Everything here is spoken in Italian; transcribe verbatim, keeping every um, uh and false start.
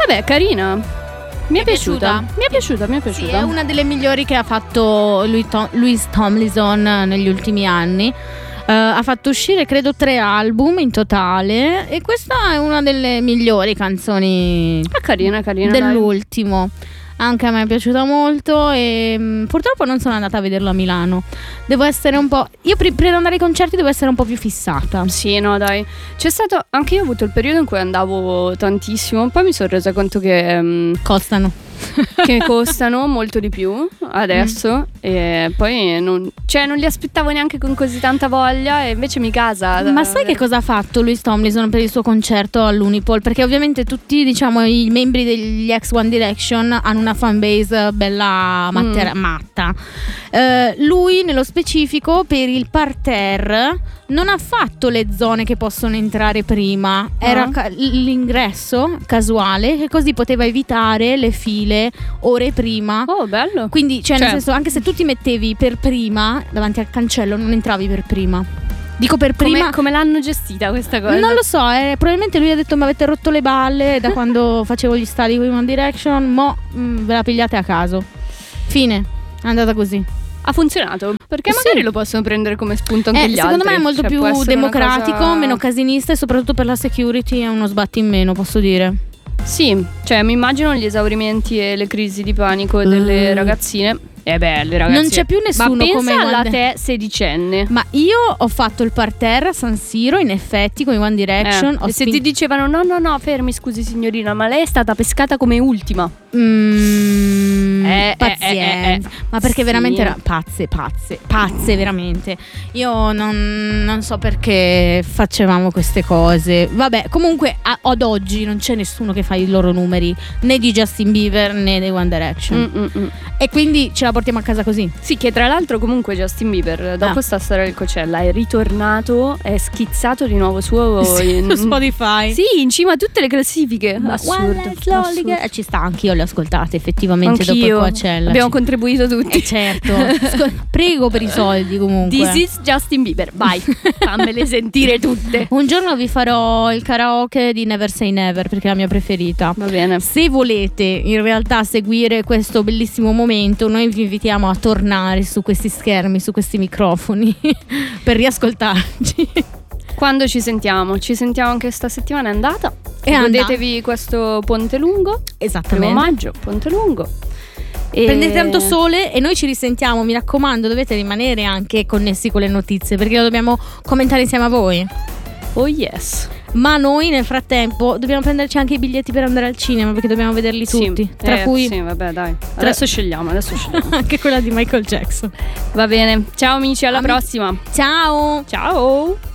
Vabbè, carina. Mi è piaciuta. piaciuta? Mi è piaciuta, mi è piaciuta. Sì, è una delle migliori che ha fatto lui Tom- Louis Tomlinson negli ultimi anni. Uh, ha fatto uscire credo tre album in totale e questa è una delle migliori canzoni È carina, carina. dell'ultimo. Anche a me è piaciuta molto e mh, purtroppo non sono andata a vederlo a Milano. Devo essere un po'... Io per, per andare ai concerti devo essere un po' più fissata. Sì, no, dai. C'è stato... Anche io ho avuto il periodo in cui andavo tantissimo. Poi mi sono resa conto che... Um, Costano. che costano molto di più adesso. Mm. E poi non... Cioè non li aspettavo neanche con così tanta voglia. E invece mi casa. Ma sai che cosa ha fatto Louis Tomlinson per il suo concerto all'Unipol? Perché ovviamente tutti, diciamo, i membri degli ex One Direction hanno una fanbase bella matter- mm. matta. Uh, lui nello specifico per il parterre non ha fatto le zone che possono entrare prima. Era ca- l'ingresso casuale, che così poteva evitare le file ore prima. Oh, bello. Quindi cioè, cioè. nel senso, anche se tu ti mettevi per prima davanti al cancello, non entravi per prima. Dico per prima. Come, come l'hanno gestita questa cosa? Non lo so, eh, probabilmente lui ha detto mi avete rotto le balle da quando facevo gli stadi con One Direction. Mo mh, ve la pigliate a caso. Fine, è andata così. Ha funzionato, perché sì. magari lo possono prendere come spunto anche eh, gli secondo altri. me è molto cioè, più democratico, cosa... meno casinista e soprattutto per la security è uno sbatti in meno, posso dire. Sì, cioè mi immagino gli esaurimenti e le crisi di panico delle uh. ragazzine. Eh beh, le ragazzine. Non c'è più nessuno Ma pensa come alla One... te sedicenne. Ma io ho fatto il parterre a San Siro, in effetti, con i One Direction. Eh, ho e se spin- ti dicevano no, no, no, fermi, scusi signorina, ma lei è stata pescata come ultima. Mm, eh, pazienza. Eh, eh, eh. Ma perché sì. veramente era pazze, pazze, pazze veramente. Io non, non so perché facevamo queste cose. Vabbè, comunque a, ad oggi non c'è nessuno che fa i loro numeri, né di Justin Bieber né dei One Direction. Mm-mm. E quindi ce la portiamo a casa così. Sì, che tra l'altro comunque Justin Bieber dopo ah. sta storia del Coachella è ritornato, è schizzato di nuovo su, sì, in, su Spotify. Sì, in cima a tutte le classifiche. Ma assurdo, assurdo. Eh, ci sta, anch'io le ho ascoltate effettivamente. Anch'io. Dopo il Coachella. Abbiamo ci... contribuito tutti. Eh, certo. Sc- prego per i soldi comunque. This is Justin Bieber, vai, fammele sentire tutte. Un giorno vi farò il karaoke di Never Say Never perché è la mia preferita. Va bene. Se volete in realtà seguire questo bellissimo momento, noi vi invitiamo a tornare su questi schermi, su questi microfoni per riascoltarci. Quando ci sentiamo? Ci sentiamo anche sta settimana, è andata. È Godetevi andata. questo Ponte Lungo. Esattamente. Primo maggio, Ponte Lungo. E... Prendete tanto sole e noi ci risentiamo, mi raccomando, dovete rimanere anche connessi con le notizie perché lo dobbiamo commentare insieme a voi. Oh yes. Ma noi nel frattempo dobbiamo prenderci anche i biglietti per andare al cinema perché dobbiamo vederli tutti. Sì, tra eh, cui sì, vabbè, dai. Adesso tra... scegliamo, adesso scegliamo. anche quella di Michael Jackson. Va bene. Ciao amici, alla Ami... prossima. Ciao. Ciao.